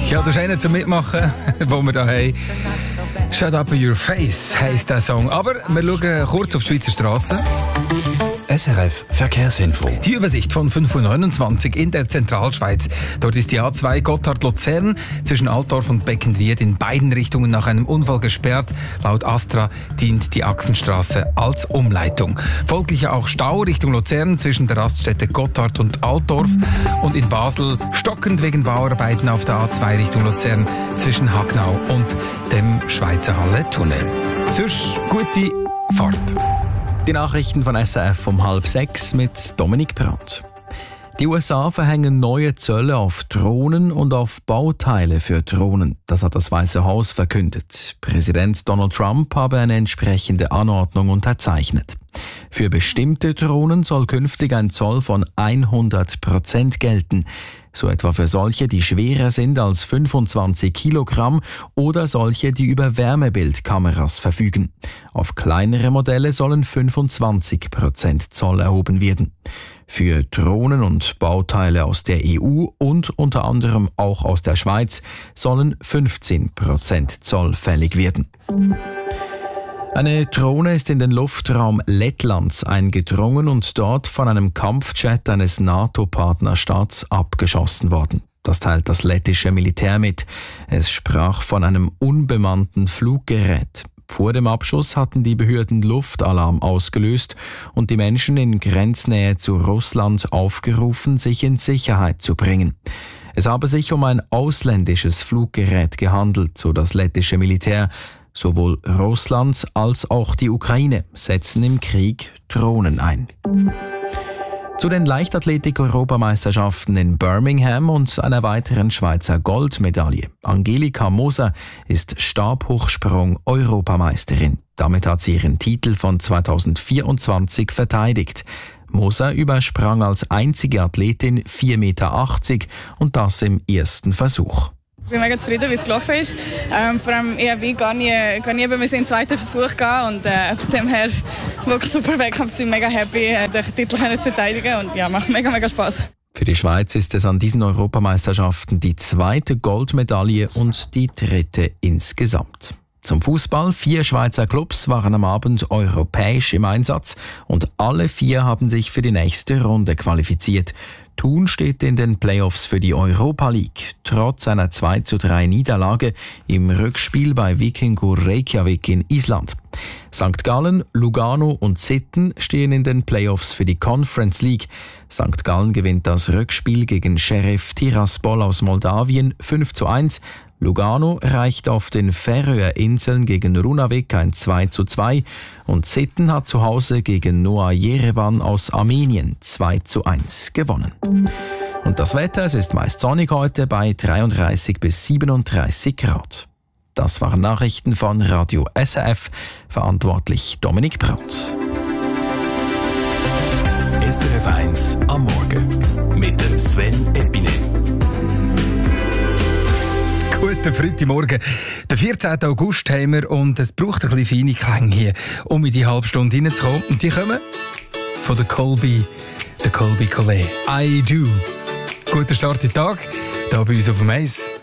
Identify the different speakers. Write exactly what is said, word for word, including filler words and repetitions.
Speaker 1: Ja, das ist einer zum Mitmachen, wo wir da haben. «Shut up in your face» heisst der Song. Aber wir schauen kurz auf die Schweizer Strassen.
Speaker 2: S R F Verkehrsinfo.
Speaker 1: Die Übersicht von fünf Uhr neunundzwanzig in der Zentralschweiz. Dort ist die A zwei Gotthard-Luzern zwischen Altdorf und Beckenried in beiden Richtungen nach einem Unfall gesperrt. Laut Astra dient die Achsenstraße als Umleitung. Folglich auch Stau Richtung Luzern zwischen der Raststätte Gotthard und Altdorf. Und in Basel stockend wegen Bauarbeiten auf der A zwei Richtung Luzern zwischen Hagnau und dem Schweizer Halle-Tunnel. Sonst gute Fahrt.
Speaker 2: Die Nachrichten von S R F um halb sechs mit Dominik Brandt. Die U S A verhängen neue Zölle auf Drohnen und auf Bauteile für Drohnen. Das hat das Weiße Haus verkündet. Präsident Donald Trump habe eine entsprechende Anordnung unterzeichnet. Für bestimmte Drohnen soll künftig ein Zoll von hundert Prozent gelten. So etwa für solche, die schwerer sind als fünfundzwanzig Kilogramm oder solche, die über Wärmebildkameras verfügen. Auf kleinere Modelle sollen fünfundzwanzig Prozent Zoll erhoben werden. Für Drohnen und Bauteile aus der E U und unter anderem auch aus der Schweiz sollen fünfzehn Prozent Zoll fällig werden. Eine Drohne ist in den Luftraum Lettlands eingedrungen und dort von einem Kampfjet eines NATO-Partnerstaats abgeschossen worden. Das teilt das lettische Militär mit. Es sprach von einem unbemannten Fluggerät. Vor dem Abschuss hatten die Behörden Luftalarm ausgelöst und die Menschen in Grenznähe zu Russland aufgerufen, sich in Sicherheit zu bringen. Es habe sich um ein ausländisches Fluggerät gehandelt, so das lettische Militär. Sowohl Russland als auch die Ukraine setzen im Krieg Drohnen ein. Zu den Leichtathletik-Europameisterschaften in Birmingham und einer weiteren Schweizer Goldmedaille. Angelika Moser ist Stabhochsprung-Europameisterin. Damit hat sie ihren Titel von zweitausendvierundzwanzig verteidigt. Moser übersprang als einzige Athletin vier Meter achtzig und das im ersten Versuch.
Speaker 3: Ich bin mega zufrieden, wie es gelaufen ist. Ähm, vor allem ich habe gar nie, gar nie bei mir in den zweiten Versuch gehen und äh, von dem her wirklich super Wettkampf. Ich bin mega happy, den Titel zu verteidigen und ja, macht mega, mega Spaß.
Speaker 2: Für die Schweiz ist es an diesen Europameisterschaften die zweite Goldmedaille und die dritte insgesamt. Zum Fußball. Vier Schweizer Clubs waren am Abend europäisch im Einsatz und alle vier haben sich für die nächste Runde qualifiziert. Thun steht in den Playoffs für die Europa League. Trotz einer zwei zu drei Niederlage im Rückspiel bei Víkingur Reykjavik in Island. Sankt Gallen, Lugano und Sitten stehen in den Playoffs für die Conference League. Sankt Gallen gewinnt das Rückspiel gegen Sheriff Tiraspol aus Moldawien fünf zu eins. Lugano reicht auf den Färöerinseln gegen Runavik ein zwei zu zwei und Sitten hat zu Hause gegen Noa Yerevan aus Armenien zwei zu eins gewonnen. Und das Wetter, es ist meist sonnig heute bei dreiunddreißig bis siebenunddreißig Grad. Das waren Nachrichten von Radio S R F, verantwortlich Dominik Brandt.
Speaker 4: S R F eins am Morgen mit dem Sven Epinet.
Speaker 1: Guten Freitagmorgen. Den vierzehnten August haben wir und es braucht ein bisschen feine Klänge hier, um in die halbe Stunde hineinzukommen. Und die kommen von der Colby, der Colby Collet. I Do. Guter Start in den Tag, hier bei uns auf dem Eis.